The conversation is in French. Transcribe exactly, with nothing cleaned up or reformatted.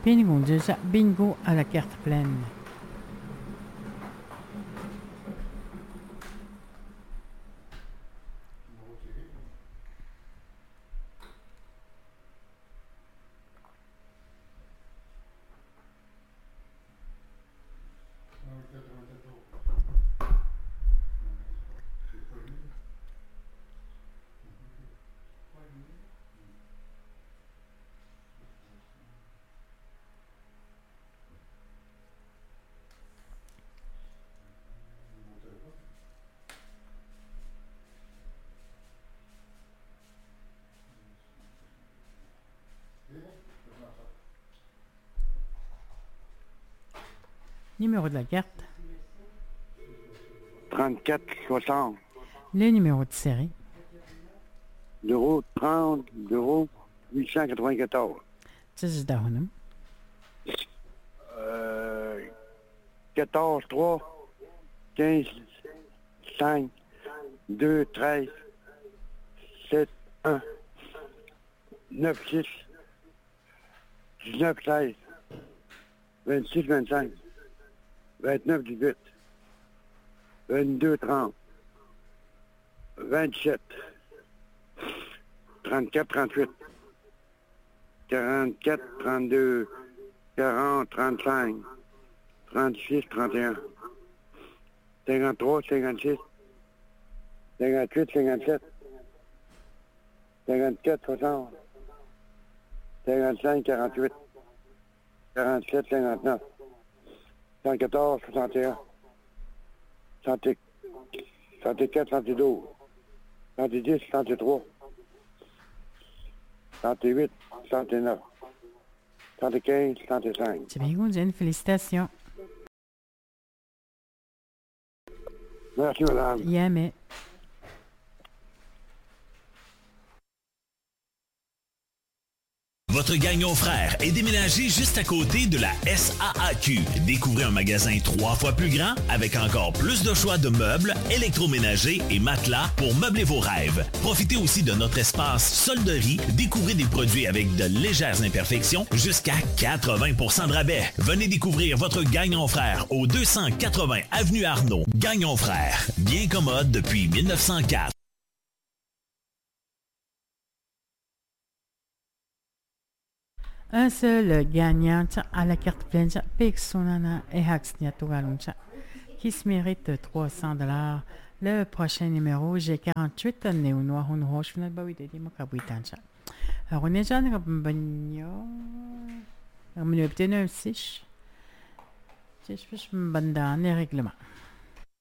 Pingunja sa bingo à la carte pleine. Numéro de la carte. trente-quatre soixante. Le numéro de série. zéro trente zéro huit cent quatre-vingt-quatorze. dix dahunum. Euh, quatorze trois quinze cinq deux treize sept un neuf six dix-neuf seize vingt-six vingt-cinq vingt-neuf dix-huit vingt-deux trente vingt-sept trente-quatre trente-huit quarante-quatre trente-deux quarante trente-cinq trente-six trente et un cinquante-trois cinquante-six cinquante-huit cinquante-sept cinquante-quatre soixante cinquante-cinq quarante-huit quarante-sept cinquante-neuf cent quatorze soixante et un cent quatre cent douze cent dix cent trois cent huit cent neuf cent quinze cent cinq. C'est bien, Gunjen. Félicitations. Merci, madame. Yamé. Votre Gagnon Frère est déménagé juste à côté de la S A A Q. Découvrez un magasin trois fois plus grand avec encore plus de choix de meubles, électroménagers et matelas pour meubler vos rêves. Profitez aussi de notre espace solderie. Découvrez des produits avec de légères imperfections jusqu'à quatre-vingts pour cent de rabais. Venez découvrir votre Gagnon Frère au deux cent quatre-vingts avenue Arnaud. Gagnon Frère, bien commode depuis mille neuf cent quatre. Un seul gagnant à la carte pleine, Pixonana et Haxnia Tugaluncha, qui se mérite trois cents dollars. Le prochain numéro, j'ai quarante-huit, Néonoa Hunhosh, Nalbawide, Makabuitancha. Alors, on est déjà dans le banyo. On a obtenu un six. Je suis bandan les règlements.